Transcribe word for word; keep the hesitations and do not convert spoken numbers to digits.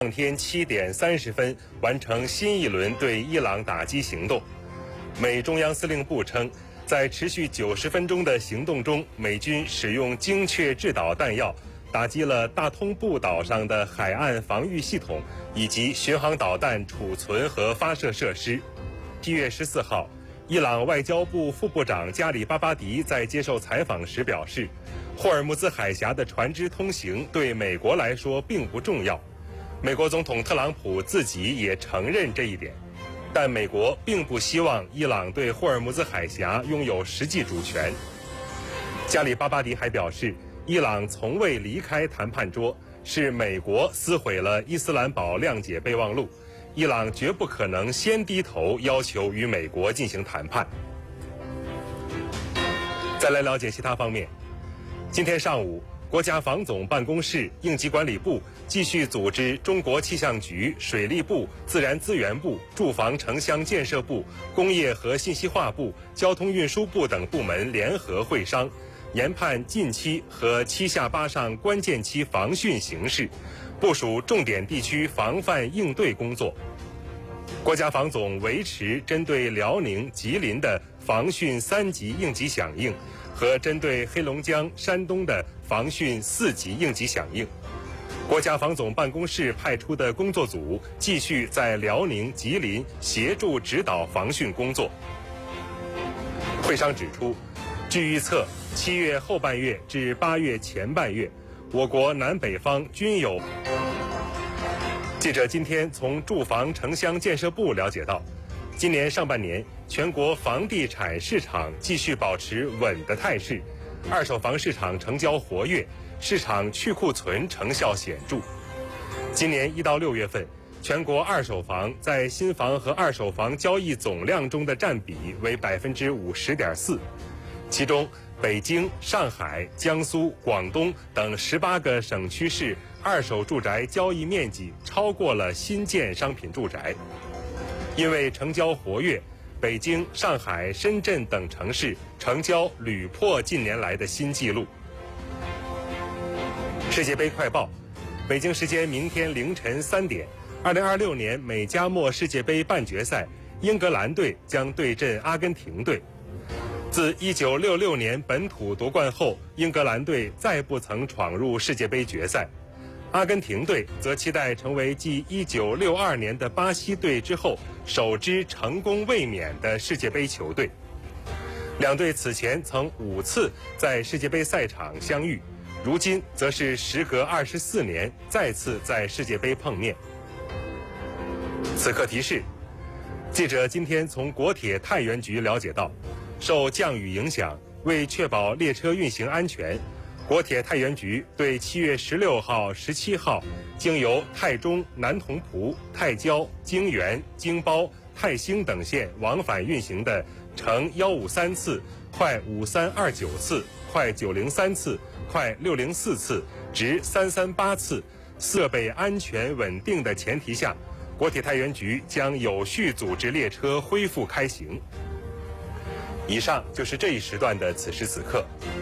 当天七点三十分完成新一轮对伊朗打击行动。美中央司令部称，在持续九十分钟的行动中，美军使用精确制导弹药打击了大通布岛上的海岸防御系统以及巡航导弹储存和发射设施。七月十四号，伊朗外交部副部长加里巴巴迪在接受采访时表示，霍尔木兹海峡的船只通行对美国来说并不重要。美国总统特朗普自己也承认这一点，但美国并不希望伊朗对霍尔木兹海峡拥有实际主权。加里巴巴迪还表示，伊朗从未离开谈判桌，是美国撕毁了伊斯兰堡谅解备忘录，伊朗绝不可能先低头要求与美国进行谈判。再来了解其他方面，今天上午，国家防总办公室、应急管理部继续组织中国气象局、水利部、自然资源部、住房城乡建设部、工业和信息化部、交通运输部等部门联合会商，研判近期和七下八上关键期防汛形势，部署重点地区防范应对工作。国家防总维持针对辽宁、吉林的防汛三级应急响应和针对黑龙江、山东的防汛四级应急响应。国家防总办公室派出的工作组继续在辽宁、吉林协助指导防汛工作。会商指出，据预测，七月后半月至八月前半月，我国南北方均有。记者今天从住房城乡建设部了解到，今年上半年全国房地产市场继续保持稳的态势，二手房市场成交活跃，市场去库存成效显著。今年一到六月份，全国二手房在新房和二手房交易总量中的占比为百分之五十点四，其中北京、上海、江苏、广东等十八个省区市二手住宅交易面积超过了新建商品住宅。因为成交活跃，北京、上海、深圳等城市成交屡破近年来的新纪录。世界杯快报，北京时间明天凌晨三点，二零二六年美加墨世界杯半决赛，英格兰队将对阵阿根廷队。自一九六六年本土夺冠后，英格兰队再不曾闯入世界杯决赛。阿根廷队则期待成为继一九六二年的巴西队之后首支成功卫冕的世界杯球队。两队此前曾五次在世界杯赛场相遇，如今则是时隔二十四年再次在世界杯碰面。此刻提示，记者今天从国铁太原局了解到，受降雨影响，为确保列车运行安全，国铁太原局对七月十六号、十七号经由太中、南同蒲、太交、京原、京包、泰兴等线往返运行的乘一五三次、快五三二九次、快九零三次、快六零四次、直三三八次，设备安全稳定的前提下，国铁太原局将有序组织列车恢复开行。以上就是这一时段的此时此刻。